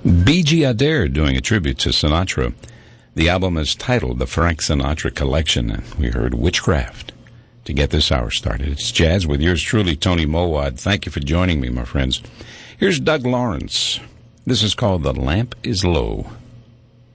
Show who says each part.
Speaker 1: B.G. Adair doing a tribute to Sinatra. The album is titled The Frank Sinatra Collection, and we heard Witchcraft to get this hour started. It's Jazz with yours truly, Tony Mowad. Thank you for joining me, my friends. Here's Doug Lawrence. This is called The Lamp is Low.